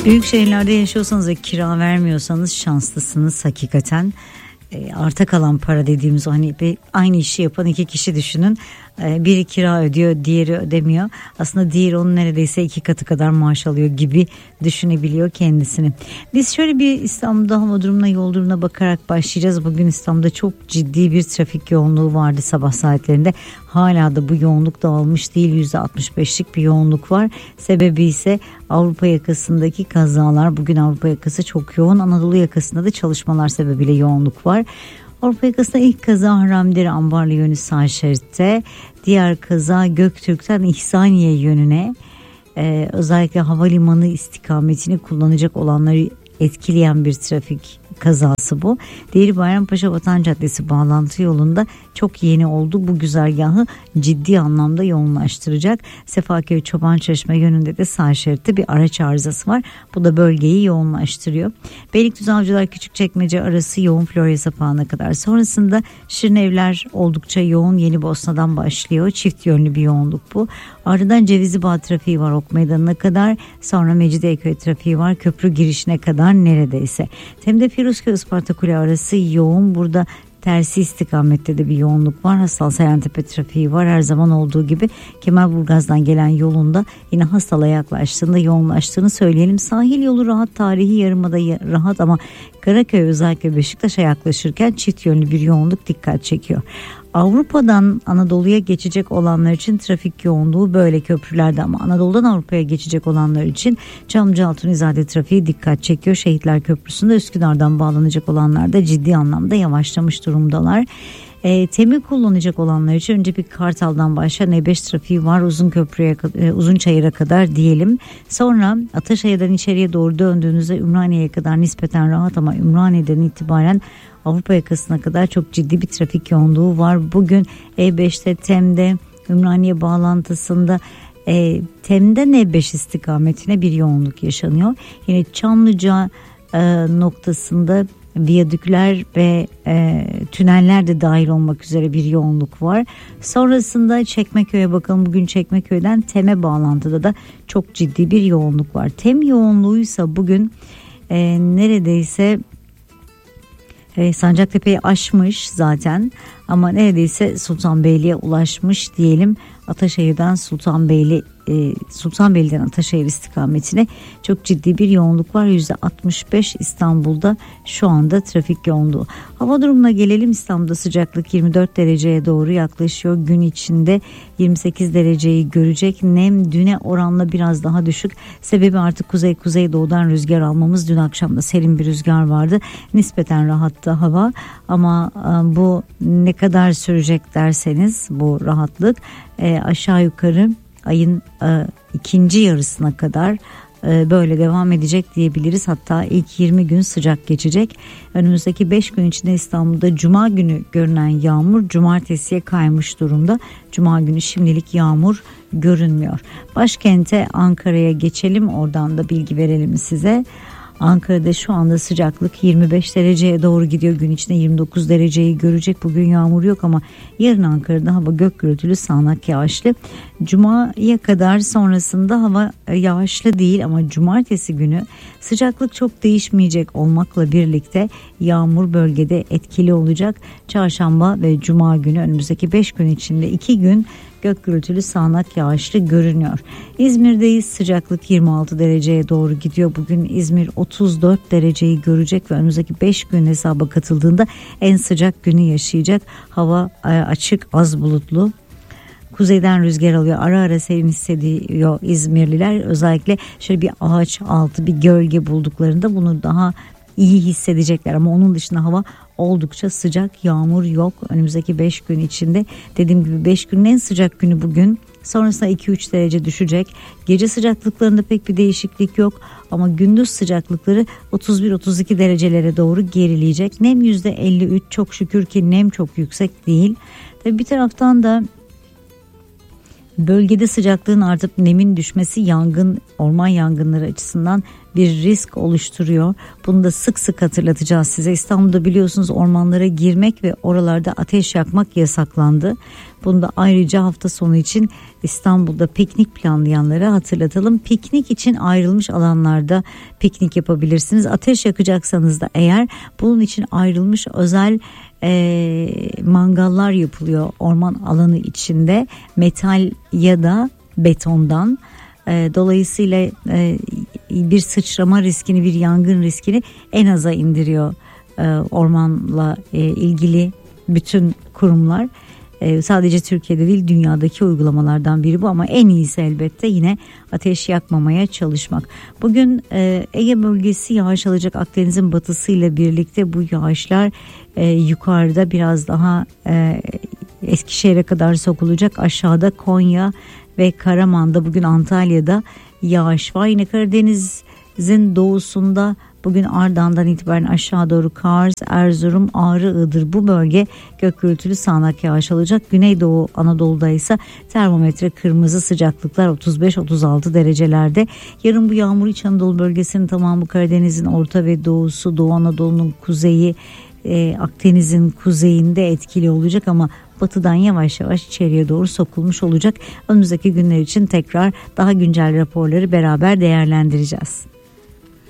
Büyük şehirlerde yaşıyorsanız ve kira vermiyorsanız şanslısınız hakikaten. Arta kalan para dediğimiz o, hani aynı işi yapan iki kişi düşünün. Biri kira ödüyor, diğeri ödemiyor. Aslında diğeri onun neredeyse 2 katı kadar maaş alıyor gibi düşünebiliyor kendisini. Biz şöyle bir İstanbul'da hava durumuna, yol durumuna bakarak başlayacağız. Bugün İstanbul'da çok ciddi bir trafik yoğunluğu vardı sabah saatlerinde. Hala da bu yoğunluk dağılmış değil, %65'lik bir yoğunluk var. Sebebi ise Avrupa yakasındaki kazalar. Bugün Avrupa yakası çok yoğun. Anadolu yakasında da çalışmalar sebebiyle yoğunluk var. Avrupa yakasında ilk kaza Harramdere Ambarlı yönü sağ şeritte. Diğer kaza Göktürk'ten İhsaniye yönüne özellikle havalimanı istikametini kullanacak olanları etkileyen bir trafik kazası bu. Diğeri Bayrampaşa Vatan Caddesi bağlantı yolunda çok yeni oldu. Bu güzergahı ciddi anlamda yoğunlaştıracak. Sefaköy Çobançeşme yönünde de sağ şeritte bir araç arızası var. Bu da bölgeyi yoğunlaştırıyor. Beylikdüzü Avcılar Küçükçekmece arası yoğun Florya sapağına kadar. Sonrasında Şirinevler oldukça yoğun, Yenibosna'dan başlıyor. Çift yönlü bir yoğunluk bu. Ardından Cevizlibağ trafiği var Ok Meydanı'na kadar. Sonra Mecidiyeköy trafiği var köprü girişine kadar neredeyse. Temde Firuzköy Isparta Kule arası yoğun. Burada tersi istikamette de bir yoğunluk var. Hastal Seyrantepe trafiği var. Her zaman olduğu gibi Kemalburgaz'dan gelen yolunda yine Hastal'a yaklaştığında yoğunlaştığını söyleyelim. Sahil yolu rahat, tarihi yarımada rahat ama Karaköy özellikle Beşiktaş'a yaklaşırken çift yönlü bir yoğunluk dikkat çekiyor. Avrupa'dan Anadolu'ya geçecek olanlar için trafik yoğunluğu böyle köprülerde, ama Anadolu'dan Avrupa'ya geçecek olanlar için Çamlıca Altunizade trafiği dikkat çekiyor. Şehitler Köprüsü'nde Üsküdar'dan bağlanacak olanlar da ciddi anlamda yavaşlamış durumdalar. TEM'i kullanacak olanlar için önce bir Kartal'dan başlayan E5 trafiği var Uzunçayır'a kadar diyelim. Sonra Ataşehir'den içeriye doğru döndüğünüzde Ümraniye'ye kadar nispeten rahat, ama Ümraniye'den itibaren Avrupa yakasına kadar çok ciddi bir trafik yoğunluğu var. Bugün E5'te, TEM'de, Ümraniye bağlantısında TEM'den E5 istikametine bir yoğunluk yaşanıyor. Yine Çamlıca noktasında viyadükler ve tüneller de dahil olmak üzere bir yoğunluk var. Sonrasında Çekmeköy'e bakalım. Bugün Çekmeköy'den TEM'e bağlantıda da çok ciddi bir yoğunluk var. TEM yoğunluğuysa bugün neredeyse Sancaktepe'yi aşmış zaten, ama neredeyse Sultanbeyli'ye ulaşmış diyelim. Ataşehir'den Sultanbeyli'den Ataşehir istikametine çok ciddi bir yoğunluk var. %65 İstanbul'da şu anda trafik yoğunluğu. Hava durumuna gelelim. İstanbul'da sıcaklık 24 dereceye doğru yaklaşıyor. Gün içinde 28 dereceyi görecek. Nem düne oranla biraz daha düşük. Sebebi artık kuzeydoğudan rüzgar almamız. Dün akşam da serin bir rüzgar vardı. Nispeten rahattı hava, ama bu ne kadar sürecek derseniz bu rahatlık aşağı yukarı ayın ikinci yarısına kadar böyle devam edecek diyebiliriz. Hatta ilk 20 gün sıcak geçecek. Önümüzdeki 5 gün içinde İstanbul'da Cuma günü görünen yağmur cumartesiye kaymış durumda. Cuma günü şimdilik yağmur görünmüyor. Başkente Ankara'ya geçelim, oradan da bilgi verelim size. Ankara'da şu anda sıcaklık 25 dereceye doğru gidiyor. Gün içinde 29 dereceyi görecek. Bugün yağmur yok, ama yarın Ankara'da hava gök gürültülü, sağanak yağışlı. Cuma'ya kadar sonrasında hava yağışlı değil, ama cumartesi günü sıcaklık çok değişmeyecek olmakla birlikte yağmur bölgede etkili olacak. Çarşamba ve Cuma günü, önümüzdeki 5 gün içinde 2 gün gök gürültülü, sağanak yağışlı görünüyor. İzmir'deyiz. Sıcaklık 26 dereceye doğru gidiyor. Bugün İzmir 34 dereceyi görecek ve önümüzdeki 5 gün hesaba katıldığında en sıcak günü yaşayacak. Hava açık, az bulutlu. Kuzeyden rüzgar alıyor. Ara ara serin hissediyor İzmirliler. Özellikle şöyle bir ağaç altı, bir gölge bulduklarında bunu daha iyi hissedecekler, ama onun dışında hava oldukça sıcak. Yağmur yok önümüzdeki 5 gün içinde. Dediğim gibi 5 günün en sıcak günü bugün. Sonrasında 2-3 derece düşecek. Gece sıcaklıklarında pek bir değişiklik yok, ama gündüz sıcaklıkları 31-32 derecelere doğru gerileyecek. Nem %53, çok şükür ki nem çok yüksek değil. Tabii bir taraftan da Bölgede sıcaklığın artıp nemin düşmesi orman yangınları açısından bir risk oluşturuyor. Bunu da sık sık hatırlatacağız size. İstanbul'da biliyorsunuz ormanlara girmek ve oralarda ateş yakmak yasaklandı. Bunu da ayrıca hafta sonu için İstanbul'da piknik planlayanlara hatırlatalım. Piknik için ayrılmış alanlarda piknik yapabilirsiniz. Ateş yakacaksanız da eğer bunun için ayrılmış özel mangallar yapılıyor orman alanı içinde, metal ya da betondan. Dolayısıyla bir sıçrama riskini, bir yangın riskini en aza indiriyor ormanla ilgili bütün kurumlar. Sadece Türkiye'de değil, dünyadaki uygulamalardan biri bu, ama en iyisi elbette yine ateş yakmamaya çalışmak. Bugün Ege bölgesi yağış alacak. Akdeniz'in batısıyla birlikte bu yağışlar yukarıda biraz daha Eskişehir'e kadar sokulacak. Aşağıda Konya ve Karaman'da, bugün Antalya'da yağış var. Yine Karadeniz'in doğusunda bugün Ardahan'dan itibaren aşağı doğru Kars, Erzurum, Ağrı, Iğdır, bu bölge gök gürültülü sağanak yağış alacak. Güneydoğu Anadolu'da ise termometre kırmızı, sıcaklıklar 35-36 derecelerde. Yarın bu yağmur İç Anadolu bölgesinin tamamı, Karadeniz'in orta ve doğusu, Doğu Anadolu'nun kuzeyi, Akdeniz'in kuzeyinde etkili olacak ama batıdan yavaş yavaş içeriye doğru sokulmuş olacak. Önümüzdeki günler için tekrar daha güncel raporları beraber değerlendireceğiz.